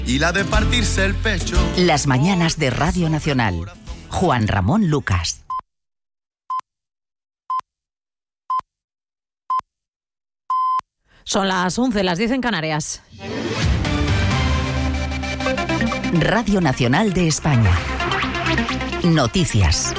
y la de partirse el pecho. Las mañanas de Radio Nacional. Juan Ramón Lucas. Son las 11, las 10 en Canarias. Radio Nacional de España. Noticias.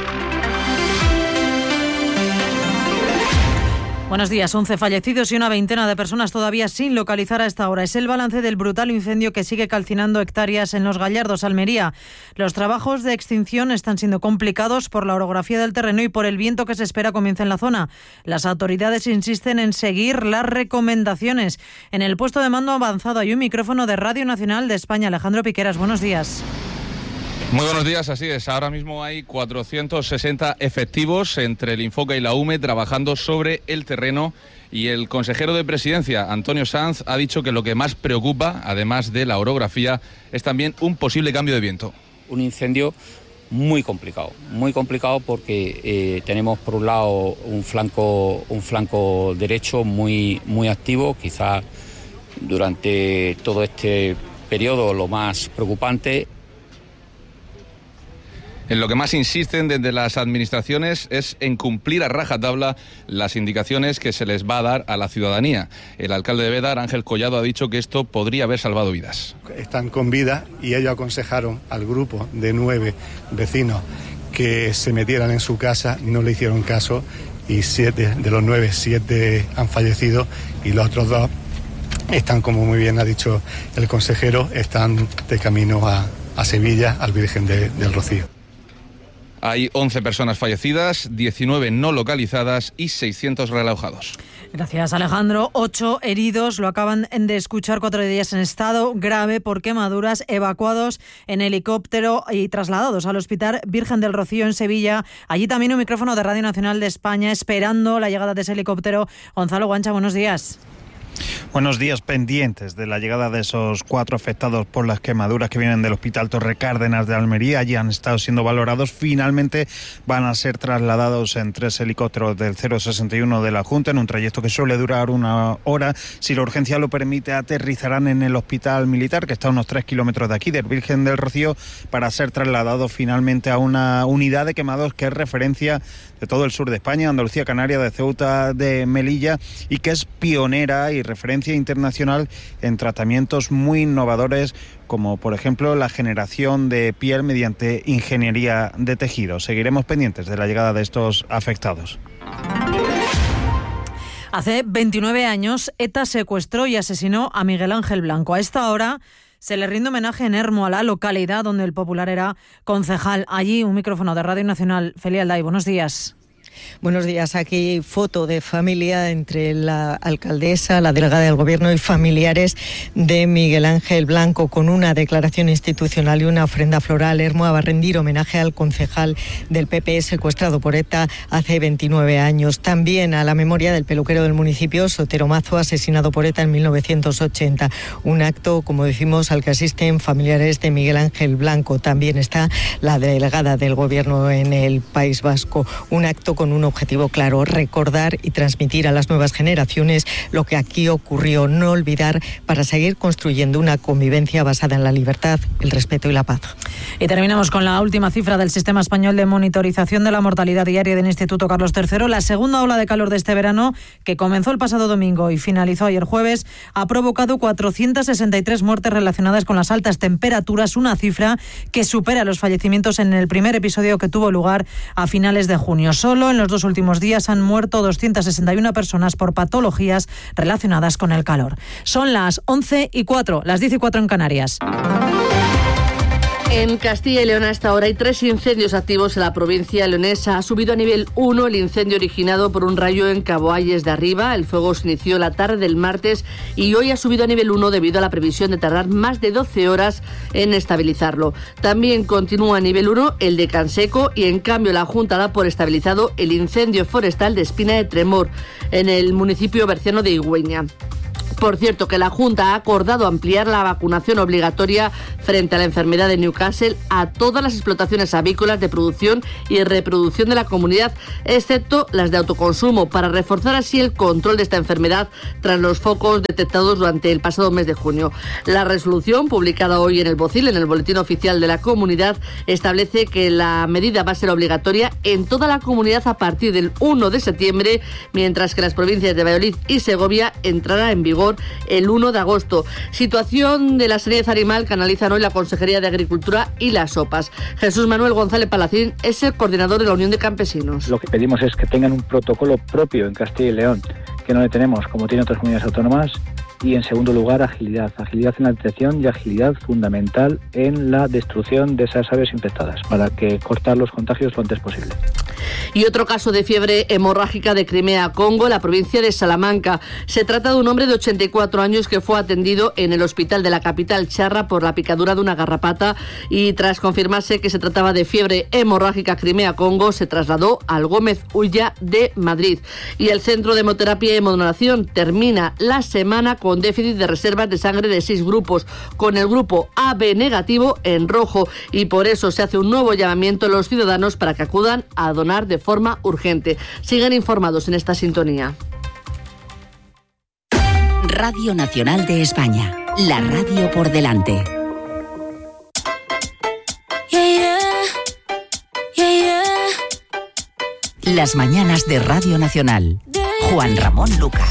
Buenos días. 11 fallecidos y una veintena de personas todavía sin localizar a esta hora. Es el balance del brutal incendio que sigue calcinando hectáreas en Los Gallardos, Almería. Los trabajos de extinción están siendo complicados por la orografía del terreno y por el viento que se espera comience en la zona. Las autoridades insisten en seguir las recomendaciones. En el puesto de mando avanzado hay un micrófono de Radio Nacional de España. Alejandro Piqueras, buenos días. Muy buenos días, así es. Ahora mismo hay 460 efectivos entre el Infoca y la UME trabajando sobre el terreno y el consejero de Presidencia, Antonio Sanz, ha dicho que lo que más preocupa, además de la orografía, es también un posible cambio de viento. Un incendio muy complicado porque tenemos por un lado un flanco derecho muy activo, quizás durante todo este periodo lo más preocupante. En lo que más insisten desde las administraciones es en cumplir a rajatabla las indicaciones que se les va a dar a la ciudadanía. El alcalde de Bédar, Ángel Collado, ha dicho que esto podría haber salvado vidas. Están con vida y ellos aconsejaron al grupo de 9 vecinos que se metieran en su casa, no le hicieron caso y 7 de los 9, 7 han fallecido y los otros 2 están, como muy bien ha dicho el consejero, están de camino a Sevilla, al Virgen del Rocío. Hay 11 personas fallecidas, 19 no localizadas y 600 realojados. Gracias, Alejandro. 8 heridos, lo acaban de escuchar, 4 de ellas en estado grave por quemaduras, evacuados en helicóptero y trasladados al Hospital Virgen del Rocío en Sevilla. Allí también un micrófono de Radio Nacional de España esperando la llegada de ese helicóptero. Gonzalo Guancha, buenos días. Buenos días, pendientes de la llegada de esos 4 afectados por las quemaduras que vienen del Hospital Torre Cárdenas de Almería. Allí han estado siendo valorados. Finalmente van a ser trasladados en 3 helicópteros del 061 de la Junta en un trayecto que suele durar 1 hora. Si la urgencia lo permite, aterrizarán en el Hospital Militar, que está a unos 3 kilómetros de aquí, del Virgen del Rocío, para ser trasladados finalmente a una unidad de quemados que es referencia de todo el sur de España, Andalucía, Canarias, de Ceuta, de Melilla, y que es pionera y referencia internacional en tratamientos muy innovadores, como por ejemplo la generación de piel mediante ingeniería de tejido. Seguiremos pendientes de la llegada de estos afectados. Hace 29 años, ETA secuestró y asesinó a Miguel Ángel Blanco. A esta hora se le rinde homenaje en Hermo, a la localidad donde el popular era concejal. Allí un micrófono de Radio Nacional. Felia Alday, buenos días. Buenos días. Aquí foto de familia entre la alcaldesa, la delegada del Gobierno y familiares de Miguel Ángel Blanco, con una declaración institucional y una ofrenda floral. Hermo va a rendir homenaje al concejal del PP secuestrado por ETA hace 29 años. También a la memoria del peluquero del municipio, Sotero Mazo, asesinado por ETA en 1980. Un acto, como decimos, al que asisten familiares de Miguel Ángel Blanco. También está la delegada del Gobierno en el País Vasco. Un acto con un objetivo claro: recordar y transmitir a las nuevas generaciones lo que aquí ocurrió, no olvidar, para seguir construyendo una convivencia basada en la libertad, el respeto y la paz. Y terminamos con la última cifra del Sistema Español de Monitorización de la Mortalidad Diaria del Instituto Carlos III. La segunda ola de calor de este verano, que comenzó el pasado domingo y finalizó ayer jueves, ha provocado 463 muertes relacionadas con las altas temperaturas, una cifra que supera los fallecimientos en el primer episodio que tuvo lugar a finales de junio. Solo en los 2 últimos días han muerto 261 personas por patologías relacionadas con el calor. Son las 11:04, las 10:04 en Canarias. En Castilla y León a esta hora hay 3 incendios activos en la provincia leonesa. Ha subido a nivel 1 el incendio originado por un rayo en Cabo Ayes de Arriba. El fuego se inició la tarde del martes y hoy ha subido a nivel 1 debido a la previsión de tardar más de 12 horas en estabilizarlo. También continúa a nivel 1 el de Canseco y en cambio la Junta da por estabilizado el incendio forestal de Espina de Tremor en el municipio berciano de Higüeña. Por cierto, que la Junta ha acordado ampliar la vacunación obligatoria frente a la enfermedad de Newcastle a todas las explotaciones avícolas de producción y reproducción de la comunidad, excepto las de autoconsumo, para reforzar así el control de esta enfermedad tras los focos detectados durante el pasado mes de junio. La resolución, publicada hoy en el BOCIL, en el Boletín Oficial de la Comunidad, establece que la medida va a ser obligatoria en toda la comunidad a partir del 1 de septiembre, mientras que las provincias de Valladolid y Segovia entrará en vigor el 1 de agosto. Situación de la sanidad animal que analizan hoy la Consejería de Agricultura y las OPAs. Jesús Manuel González Palacín es el coordinador de la Unión de Campesinos. Lo que pedimos es que tengan un protocolo propio en Castilla y León, que no le tenemos como tiene otras comunidades autónomas. Y en segundo lugar, agilidad en la detección y agilidad fundamental en la destrucción de esas aves infectadas para que cortar los contagios lo antes posible. Y otro caso de fiebre hemorrágica de Crimea-Congo, la provincia de Salamanca. Se trata de un hombre de 84 años que fue atendido en el hospital de la capital charra por la picadura de una garrapata y tras confirmarse que se trataba de fiebre hemorrágica Crimea-Congo, se trasladó al Gómez Ulla de Madrid. Y el Centro de Hemoterapia y Hemodonación termina la semana con déficit de reservas de sangre de 6 grupos, con el grupo AB negativo en rojo, y por eso se hace un nuevo llamamiento a los ciudadanos para que acudan a donar de forma urgente. Sigan informados en esta sintonía. Radio Nacional de España, la radio por delante. Las mañanas de Radio Nacional. Juan Ramón Lucas.